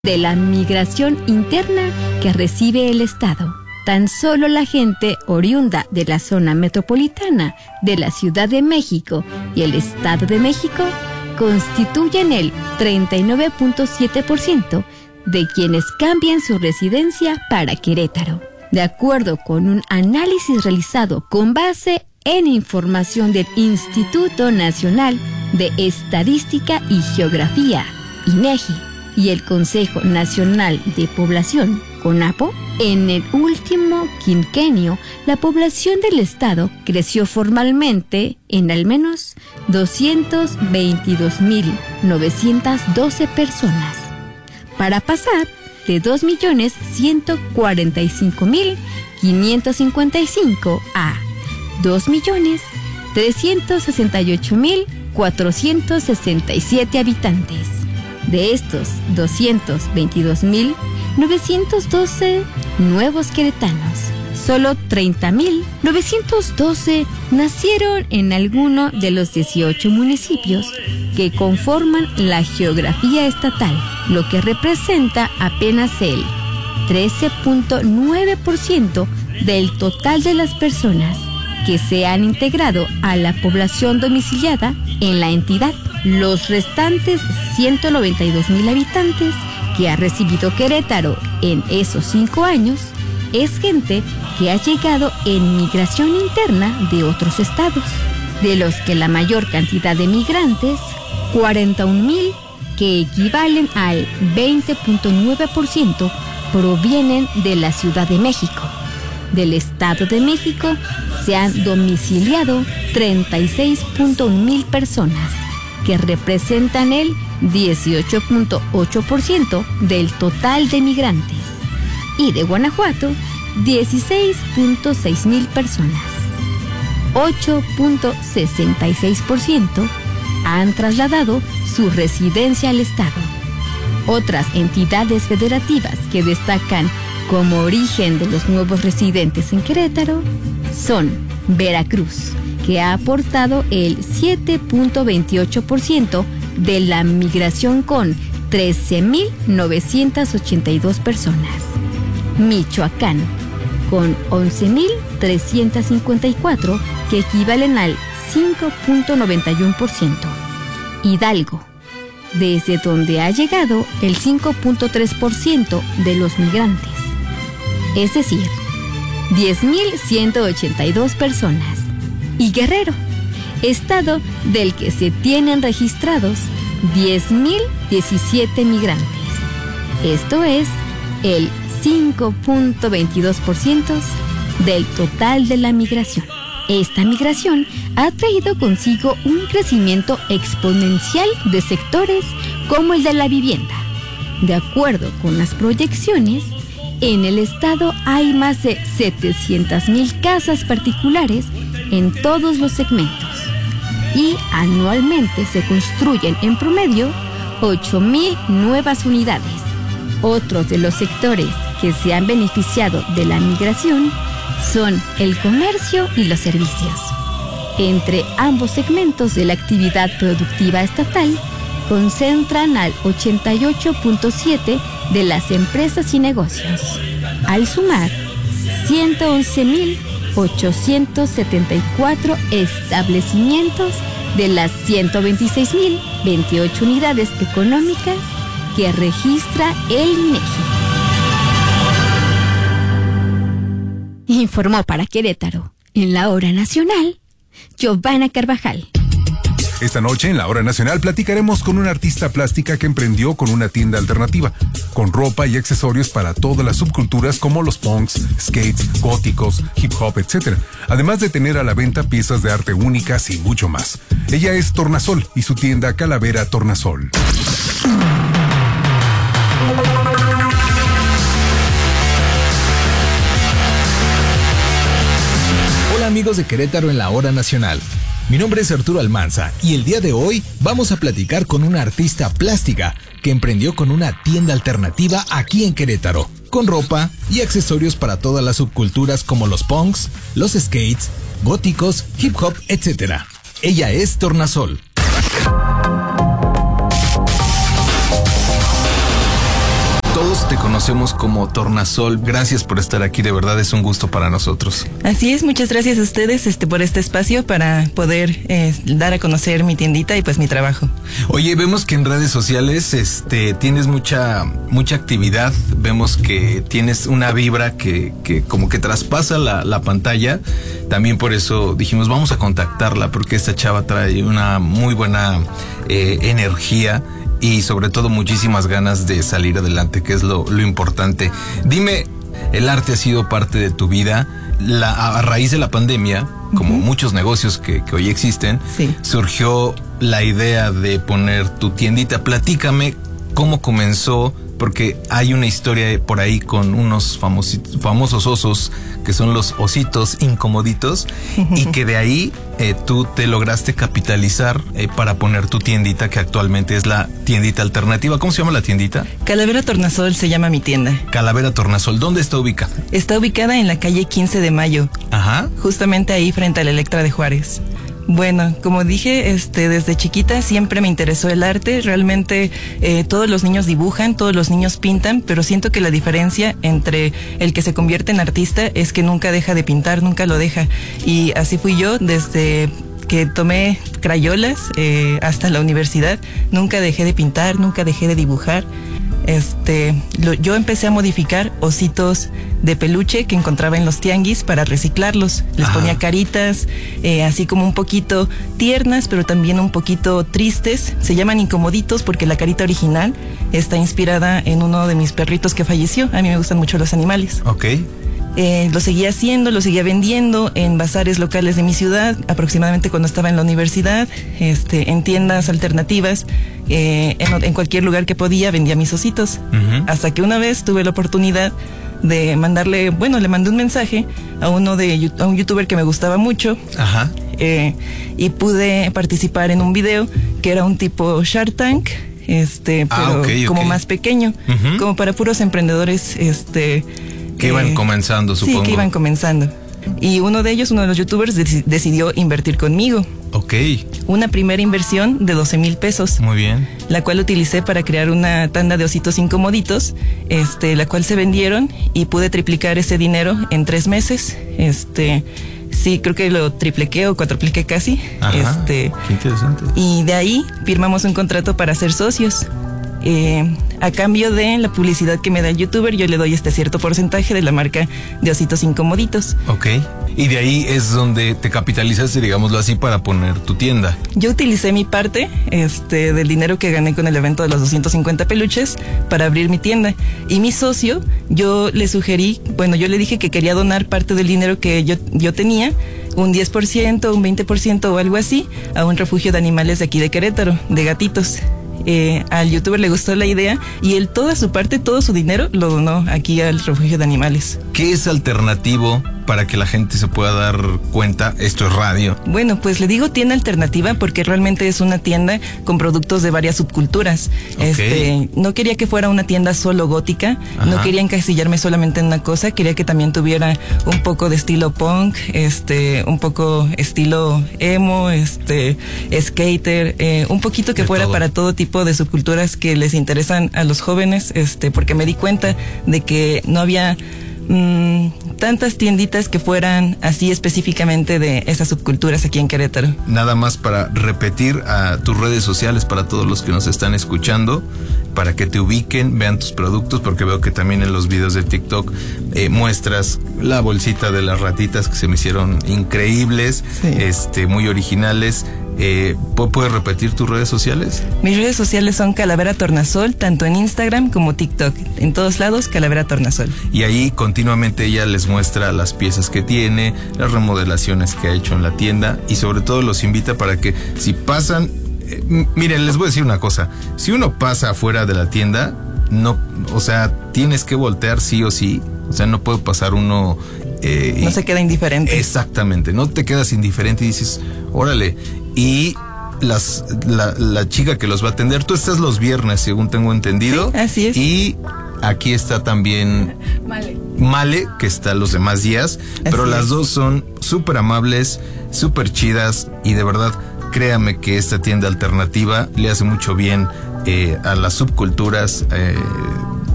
de la migración interna que recibe el Estado. Tan solo la gente oriunda de la zona metropolitana de la Ciudad de México y el Estado de México constituyen el 39.7% de quienes cambian su residencia para Querétaro. De acuerdo con un análisis realizado con base en información del Instituto Nacional de Estadística y Geografía, INEGI, y el Consejo Nacional de Población, CONAPO, en el último quinquenio, la población del Estado creció formalmente en al menos 222.912 personas, para pasar de 2.145.555 a 2.368.467 habitantes. De estos 222.912 nuevos queretanos, solo 30.912 nacieron en alguno de los 18 municipios que conforman la geografía estatal, lo que representa apenas el 13.9% del total de las personas que se han integrado a la población domiciliada en la entidad. Los restantes 192,000 habitantes que ha recibido Querétaro en esos 5 años es gente que ha llegado en migración interna de otros estados, de los que la mayor cantidad de migrantes, 41,000, que equivalen al 20.9%, provienen de la Ciudad de México. Del Estado de México se han domiciliado 36.1,000 personas, que representan el 18.8% del total de migrantes, y de Guanajuato, 16.6,000 personas. 8.66% han trasladado su residencia al Estado. Otras entidades federativas que destacan como origen de los nuevos residentes en Querétaro son Veracruz, que ha aportado el 7.28% de la migración con 13.982 personas. Michoacán, con 11.354, que equivalen al 5.91%. Hidalgo, desde donde ha llegado el 5.3% de los migrantes, es decir, 10.182 personas. Y Guerrero, estado del que se tienen registrados 10.017 migrantes. Esto es el 5.22% del total de la migración. Esta migración ha traído consigo un crecimiento exponencial de sectores como el de la vivienda. De acuerdo con las proyecciones, en el estado hay más de 700,000 casas particulares en todos los segmentos, y anualmente se construyen en promedio 8,000 nuevas unidades. Otros de los sectores que se han beneficiado de la migración son el comercio y los servicios. Entre ambos segmentos de la actividad productiva estatal, concentran al 88.7% de las empresas y negocios, al sumar 111.874 establecimientos de las 126.028 unidades económicas que registra el INEGI. Informó para Querétaro, en la Hora Nacional, Giovanna Carvajal. Esta noche en la Hora Nacional platicaremos con una artista plástica que emprendió con una tienda alternativa, con ropa y accesorios para todas las subculturas como los punks, skates, góticos, hip hop, etc. Además de tener a la venta piezas de arte únicas y mucho más. Ella es Tornasol y su tienda Calavera Tornasol. Hola amigos de Querétaro en la Hora Nacional. Mi nombre es Arturo Almanza y el día de hoy vamos a platicar con una artista plástica que emprendió con una tienda alternativa aquí en Querétaro, con ropa y accesorios para todas las subculturas como los punks, los skates, góticos, hip hop, etc. Ella es Tornasol. todos te conocemos como Tornasol. Gracias por estar aquí, de verdad es un gusto para nosotros. Así es, muchas gracias a ustedes por este espacio para poder dar a conocer mi tiendita y pues mi trabajo. Oye, vemos que en redes sociales tienes mucha actividad, vemos que tienes una vibra que como que traspasa la pantalla. También por eso dijimos vamos a contactarla, porque esta chava trae una muy buena energía y sobre todo muchísimas ganas de salir adelante, que es lo importante. Dime, el arte ha sido parte de tu vida. A raíz de la pandemia, como muchos negocios que hoy existen, sí, surgió la idea de poner tu tiendita. Platícame cómo comenzó, porque hay una historia por ahí con unos famosos osos que son los ositos incomoditos y que de ahí tú te lograste capitalizar para poner tu tiendita, que actualmente es la tiendita alternativa. ¿Cómo se llama la tiendita? Calavera Tornasol se llama mi tienda. Calavera Tornasol. ¿Dónde está ubicada? Está ubicada en la calle 15 de Mayo. Ajá. Justamente ahí frente a la Electra de Juárez. Bueno, como dije, desde chiquita siempre me interesó el arte. Realmente todos los niños dibujan, todos los niños pintan, pero siento que la diferencia entre el que se convierte en artista es que nunca deja de pintar, nunca lo deja. Y así fui yo desde que tomé crayolas hasta la universidad. Nunca dejé de pintar, nunca dejé de dibujar. Yo empecé a modificar ositos de peluche que encontraba en los tianguis para reciclarlos. Les ponía caritas, así como un poquito tiernas, pero también un poquito tristes. Se llaman incomoditos porque la carita original está inspirada en uno de mis perritos que falleció. A mí me gustan mucho los animales. Ok. Lo seguía haciendo, lo seguía vendiendo en bazares locales de mi ciudad, aproximadamente cuando estaba en la universidad, en tiendas alternativas, en cualquier lugar que podía vendía mis ositos. Hasta que una vez tuve la oportunidad de le mandé un mensaje a un youtuber que me gustaba mucho. Ajá. Y pude participar en un video que era un tipo Shark Tank, pero como más pequeño, como para puros emprendedores, que iban comenzando, supongo. Sí, que iban comenzando. Y uno de los youtubers, decidió invertir conmigo. Ok. Una primera inversión de 12,000 pesos. Muy bien. La cual utilicé para crear una tanda de ositos incomoditos, la cual se vendieron y pude triplicar ese dinero en 3 meses. Sí, creo que lo tripliqué o cuatripliqué casi. Ajá, qué interesante. Y de ahí firmamos un contrato para ser socios. A cambio de la publicidad que me da el youtuber, yo le doy cierto porcentaje de la marca de ositos incomoditos. Ok. Y de ahí es donde te capitalizaste, digámoslo así, para poner tu tienda. Yo utilicé mi parte del dinero que gané con el evento de los 250 peluches para abrir mi tienda. Y mi socio, yo le dije que quería donar parte del dinero que yo tenía, un 10%, un 20% o algo así, a un refugio de animales de aquí de Querétaro, de gatitos. Al youtuber le gustó la idea y él toda su parte, todo su dinero lo donó aquí al refugio de animales. ¿Qué es alternativo para que la gente se pueda dar cuenta? Esto es radio. Bueno, pues le digo tienda alternativa porque realmente es una tienda con productos de varias subculturas. Okay. No quería que fuera una tienda solo gótica. Ajá. No quería encasillarme solamente en una cosa, quería que también tuviera un poco de estilo punk, un poco estilo emo, skater, un poquito que fuera para todo tipo de subculturas que les interesan a los jóvenes, porque me di cuenta de que no había tantas tienditas que fueran así específicamente de esas subculturas aquí en Querétaro. Nada más para repetir a tus redes sociales para todos los que nos están escuchando, para que te ubiquen, vean tus productos, porque veo que también en los videos de TikTok muestras la bolsita de las ratitas que se me hicieron increíbles, sí. Muy originales. ¿Puedes repetir tus redes sociales? Mis redes sociales son Calavera Tornasol, tanto en Instagram como TikTok. En todos lados, Calavera Tornasol. Y ahí continuamente ella les muestra las piezas que tiene, las remodelaciones que ha hecho en la tienda y sobre todo los invita para que si pasan... miren, les voy a decir una cosa. Si uno pasa afuera de la tienda, tienes que voltear sí o sí. O sea, no puede pasar uno... no se queda indiferente. Exactamente, no te quedas indiferente y dices, órale. Y la chica que los va a atender, tú estás los viernes, según tengo entendido. Sí, así es. Y aquí está también Male, que está los demás días. Pero las dos son súper amables, súper chidas y de verdad, créame que esta tienda alternativa le hace mucho bien a las subculturas